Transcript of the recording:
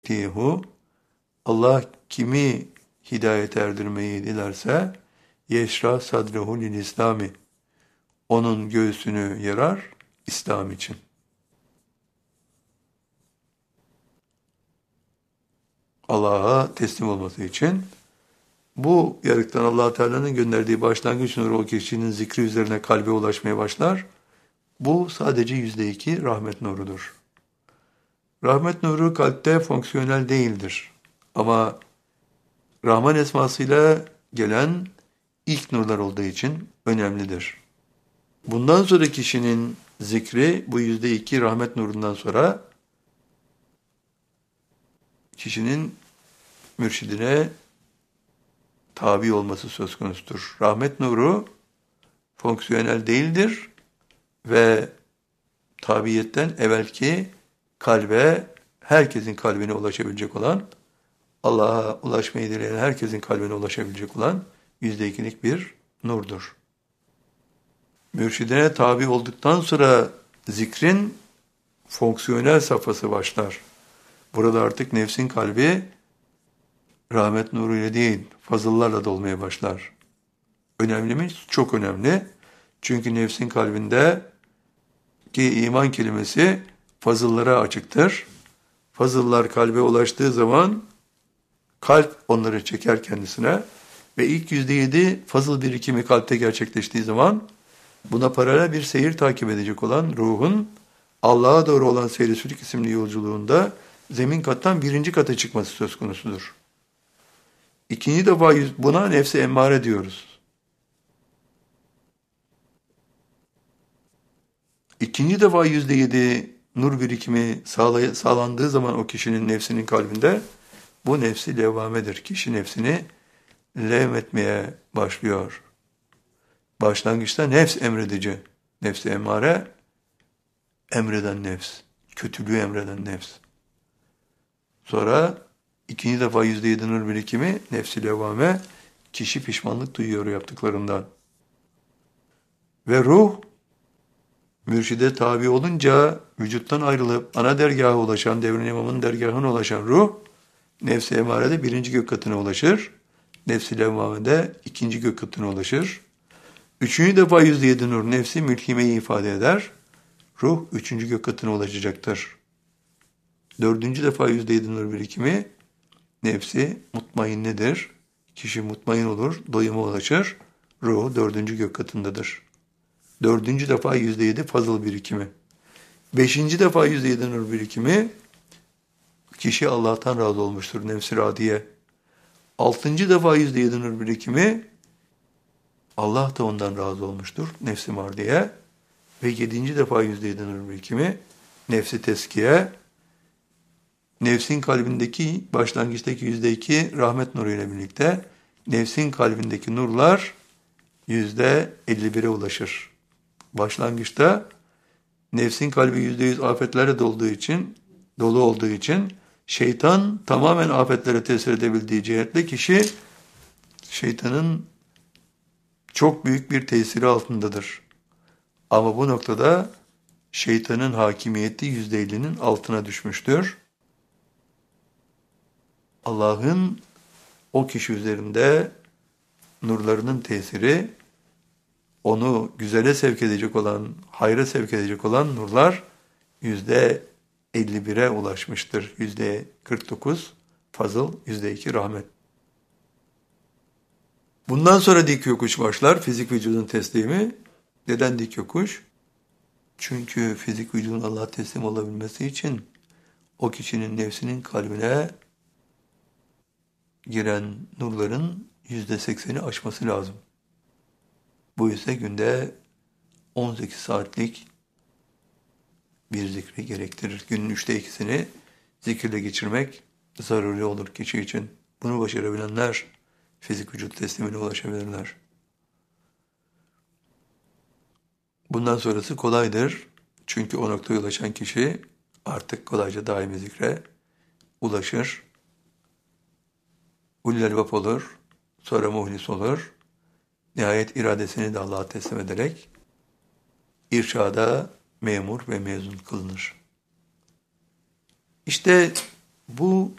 Tihu, Allah kimi hidayet erdirmeyi dilerse yeşra sadrehu lil İslami, onun göğsünü yarar İslam için. Allah'a teslim olması için bu yarıktan Allah Teala'nın gönderdiği başlangıç nuru o kişinin zikri üzerine kalbe ulaşmaya başlar. Bu sadece %2 rahmet nurudur. Rahmet nuru kalpte fonksiyonel değildir. Ama Rahman esmasıyla gelen ilk nurlar olduğu için önemlidir. Bundan sonra kişinin zikri bu %2 rahmet nurundan sonra kişinin mürşidine tabi olması söz konusudur. Rahmet nuru fonksiyonel değildir ve tabiyetten evvelki kalbe, herkesin kalbine ulaşabilecek olan, Allah'a ulaşmayı dileyen herkesin kalbine ulaşabilecek olan %2'lik bir nurdur. Mürşidine tabi olduktan sonra zikrin fonksiyonel safhası başlar. Burada artık nefsin kalbi rahmet nuruyla değil, fazıllarla dolmaya başlar. Önemli mi? Çok önemli. Çünkü nefsin kalbinde ki iman kelimesi fazıllara açıktır. Fazıllar kalbe ulaştığı zaman kalp onları çeker kendisine ve ilk %7 fazıl birikimi kalpte gerçekleştiği zaman buna paralel bir seyir takip edecek olan ruhun Allah'a doğru olan seyri sülük isimli yolculuğunda zemin kattan birinci kata çıkması söz konusudur. İkinci defa buna nefsi emmare diyoruz. İkinci defa %7 nur birikimi sağlandığı zaman o kişinin nefsinin kalbinde bu nefsi levvamedir. Kişi nefsini levmetmeye başlıyor. Başlangıçta nefs emredici, nefsi emmare, emreden nefs, kötülüğü emreden nefs. Sonra ikinci defa %7 nur birikimi, nefsi levvame, kişi pişmanlık duyuyor yaptıklarından. Ve ruh, mürşide tabi olunca vücuttan ayrılıp ana dergaha ulaşan, devrin imamın dergahına ulaşan ruh, nefsi emarede birinci gök katına ulaşır, nefsi levvamede ikinci gök katına ulaşır. Üçüncü defa %7 nur nefsi mülhimeyi ifade eder. Ruh üçüncü gök katına ulaşacaktır. Dördüncü defa %7 nur birikimi nefsi mutmainnedir. Kişi mutmain olur, doyuma ulaşır. Ruhu dördüncü gök katındadır. Dördüncü defa %7 fazıl birikimi. Beşinci defa %7 nur birikimi kişi Allah'tan razı olmuştur nefsi radiye. Altıncı defa %7 nur birikimi Allah da ondan razı olmuştur nefsi mardiye. Ve yedinci defa %7 nur birikimi nefsi teskiye. Nefsin kalbindeki başlangıçtaki %2 rahmet nuru ile birlikte nefsin kalbindeki nurlar %51'e ulaşır. Başlangıçta nefsin kalbi %100 afetlerle dolu olduğu için şeytan tamamen afetlere tesir edebildiği cihetle kişi şeytanın çok büyük bir tesiri altındadır. Ama bu noktada şeytanın hakimiyeti %50'nin altına düşmüştür. Allah'ın o kişi üzerinde nurlarının tesiri, onu güzele sevk edecek olan, hayra sevk edecek olan nurlar %51'e ulaşmıştır. %49 fazıl, %2 rahmet. Bundan sonra dik yokuş başlar, fizik vücudun teslimi. Neden dik yokuş? Çünkü fizik vücudun Allah'a teslim olabilmesi için o kişinin nefsinin kalbine giren nurların %80'i aşması lazım. Bu ise günde 18 saatlik bir zikri gerektirir. Günün 2/3'ünü zikirle geçirmek zaruri olur kişi için. Bunu başarabilenler fizik vücut teslimine ulaşabilirler. Bundan sonrası kolaydır. Çünkü o noktaya ulaşan kişi artık kolayca daimi zikre ulaşır. Ulul elbap olur, sonra muhlis olur. Nihayet iradesini de Allah'a teslim ederek irşada memur ve mezun kılınır. İşte Bu